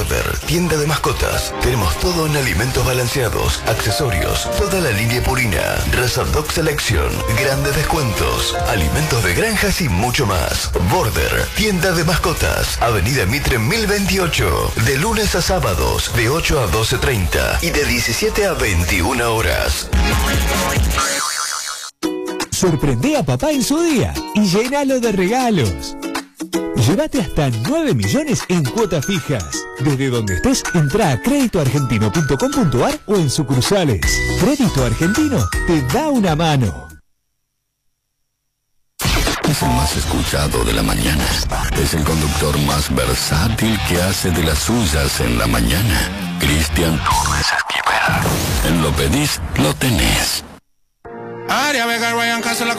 Border, tienda de mascotas. Tenemos todo en alimentos balanceados, accesorios, toda la línea Purina, Raza Dog Selection, grandes descuentos, alimentos de granjas y mucho más. Border, tienda de mascotas, Avenida Mitre 1028, de lunes a sábados, de 8 a 12:30 y de 17 a 21 horas. Sorprende a papá en su día y llénalo de regalos. Llévate hasta 9 millones en cuotas fijas. Desde donde estés, entra a créditoargentino.com.ar o en sucursales. Crédito Argentino te da una mano. Es el más escuchado de la mañana. Es el conductor más versátil que hace de las suyas en la mañana. Cristian Torres Esquivel. En Lo Pedís, lo tenés.